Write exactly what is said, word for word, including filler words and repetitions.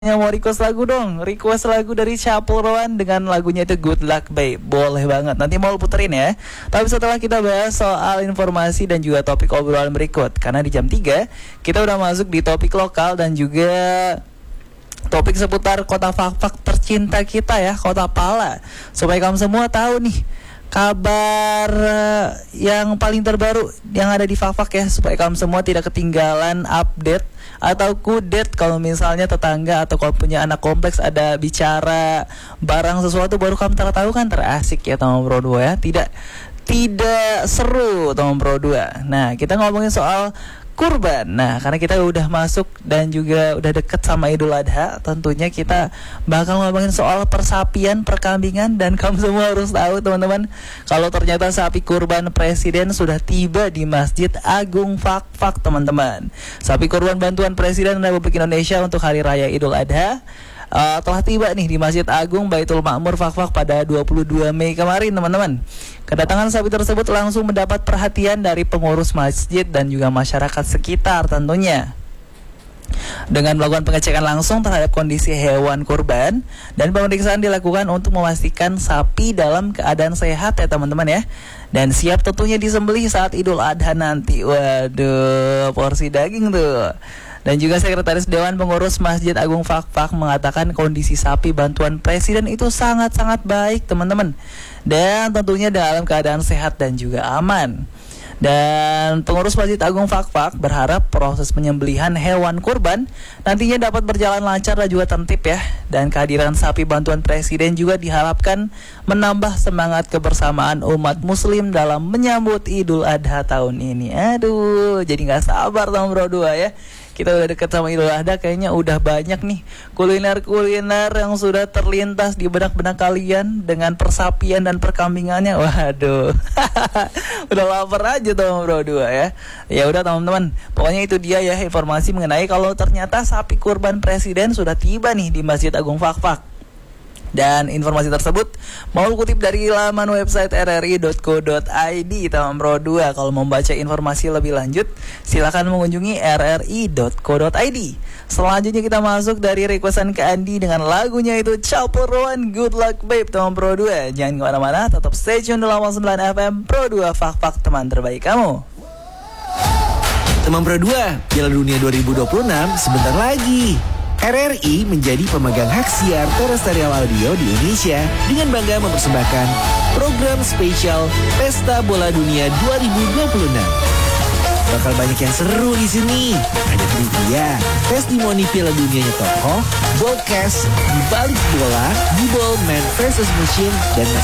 Yang mau request lagu dong, request lagu dari Chappell Roan dengan lagunya itu Good Luck Babe. Boleh banget, nanti mau puterin ya. Tapi setelah kita bahas soal informasi dan juga topik obrolan berikut, karena di jam tiga kita udah masuk di topik lokal dan juga topik seputar kota fak-fak tercinta kita ya, Kota Pala. Supaya kamu semua tahu nih kabar yang paling terbaru yang ada di fak-fak ya, supaya kamu semua tidak ketinggalan update atau kudet kalau misalnya tetangga atau kalau punya anak kompleks ada bicara barang sesuatu baru kamu tahu kan, terasik ya teman Pro dua ya. Tidak tidak seru teman Pro dua. Nah, kita ngomongin soal kurban. Nah, karena kita udah masuk dan juga udah deket sama Idul Adha, tentunya kita bakal ngomongin soal persapian, perkambingan. Dan kamu semua harus tahu teman-teman, kalau ternyata sapi kurban presiden sudah tiba di Masjid Agung Fak-Fak teman-teman. Sapi kurban bantuan Presiden Republik Indonesia untuk Hari Raya Idul Adha Uh, telah tiba nih di Masjid Agung Baitul Ma'mur Fak-Fak pada dua puluh dua Mei kemarin teman-teman. Kedatangan sapi tersebut langsung mendapat perhatian dari pengurus masjid dan juga masyarakat sekitar tentunya. Dengan melakukan pengecekan langsung terhadap kondisi hewan kurban dan pemeriksaan dilakukan untuk memastikan sapi dalam keadaan sehat ya teman-teman ya, dan siap tentunya disembelih saat Idul Adha nanti. Waduh, porsi daging tuh. Dan juga Sekretaris Dewan Pengurus Masjid Agung Fak-Fak mengatakan kondisi sapi bantuan Presiden itu sangat-sangat baik teman-teman, dan tentunya dalam keadaan sehat dan juga aman. Dan pengurus Masjid Agung Fak-Fak berharap proses penyembelihan hewan kurban nantinya dapat berjalan lancar dan juga tertib ya. Dan kehadiran sapi bantuan Presiden juga diharapkan menambah semangat kebersamaan umat muslim dalam menyambut Idul Adha tahun ini. Aduh, jadi gak sabar teman Bro dua ya. Kita udah deket sama Idul Adha, kayaknya udah banyak nih kuliner-kuliner yang sudah terlintas di benak-benak kalian dengan persapian dan perkambingannya. Waduh, udah lapar aja teman Bro dua ya. Ya udah teman-teman, pokoknya itu dia ya informasi mengenai kalau ternyata sapi kurban Presiden sudah tiba nih di Masjid Agung Fak-Fak. Dan informasi tersebut mau kutip dari laman website r r i dot co dot i d teman Pro dua. Kalau mau baca informasi lebih lanjut silakan mengunjungi r r i dot co dot i d. Selanjutnya kita masuk dari requestan ke Andi dengan lagunya itu Chappell Roan Good Luck Babe teman Pro dua. Jangan kemana-mana, tetap stay tune di delapan puluh sembilan F M Pro dua Fak-Fak, teman terbaik kamu. Teman Pro dua, Piala Dunia dua ribu dua puluh enam sebentar lagi. R R I menjadi pemegang hak siar terrestrial audio di Indonesia dengan bangga mempersembahkan program spesial Pesta Bola Dunia dua ribu dua puluh enam. Bakal banyak yang seru di sini. Ada trivia, testimoni Piala Dunianya tokoh, broadcast, di balik bola, di ball man versus machine, dan